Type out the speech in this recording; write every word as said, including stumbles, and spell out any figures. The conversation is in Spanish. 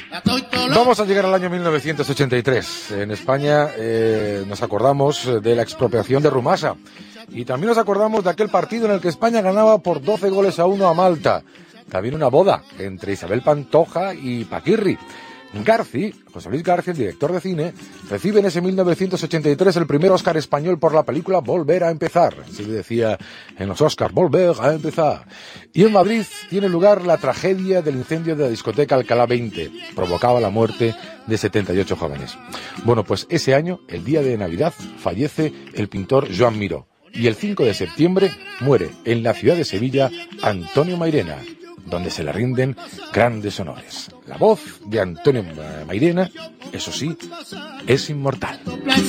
Vamos a llegar al año mil novecientos ochenta y tres. En España eh, nos acordamos de la expropiación de Rumasa. Y también nos acordamos de aquel partido en el que España ganaba por doce goles a uno a Malta. También una boda entre Isabel Pantoja y Paquirri. Garci, José Luis Garci, el director de cine, recibe en ese mil novecientos ochenta y tres el primer Oscar español por la película Volver a empezar. Así le decía en los Oscars, Volver a empezar. Y en Madrid tiene lugar la tragedia del incendio de la discoteca Alcalá veinte. Provocaba la muerte de setenta y ocho jóvenes. Bueno, pues ese año, el día de Navidad, fallece el pintor Joan Miró. Y el cinco de septiembre muere en la ciudad de Sevilla Antonio Mairena, donde se le rinden grandes honores. La voz de Antonio Mairena, eso sí, es inmortal.